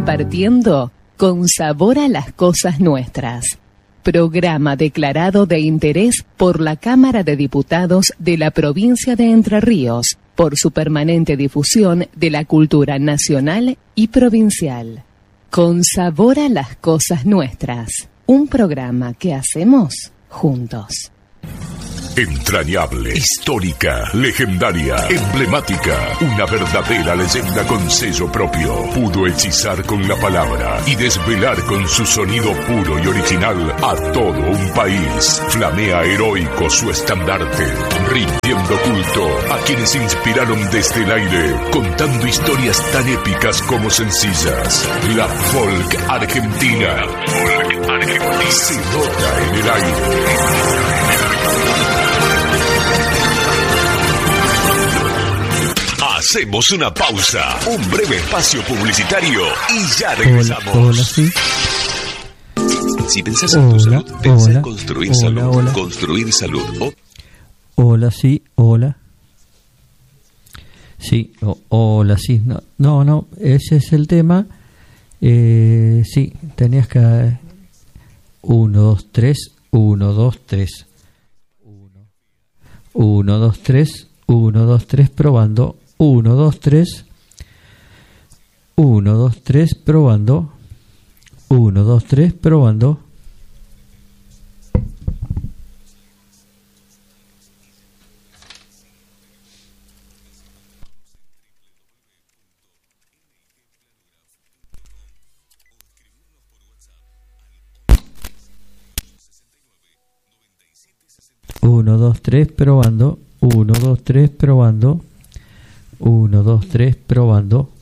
compartiendo con sabor a las cosas nuestras. Programa declarado de interés por la Cámara de Diputados de la provincia de Entre Ríos por su permanente difusión de la cultura nacional y provincial. Con sabor a las cosas nuestras. Un programa que hacemos juntos. Entrañable, histórica, legendaria, emblemática, una verdadera leyenda con sello propio. Pudo hechizar con la palabra y desvelar con su sonido puro y original a todo un país. Flamea heroico su estandarte, rindiendo culto a quienes inspiraron desde el aire, contando historias tan épicas como sencillas. La folk argentina. Se nota en el aire. Hacemos una pausa, un breve espacio publicitario y ya regresamos. Hola, sí. Si pensás en tu salud, pensá en construir salud. Construir salud. Hola, sí, hola. Sí, hola, sí. No, ese es el tema. Sí, tenías que... 1, 2, 3, 1, 2, 3. 1, 2, 3, 1, 2, 3, probando. 1, 2, 3. 1, 2, 3, probando. 1, 2, 3, probando. Uno, dos, tres, probando. 1, 2, 3, probando. 1, 2, 3, probando.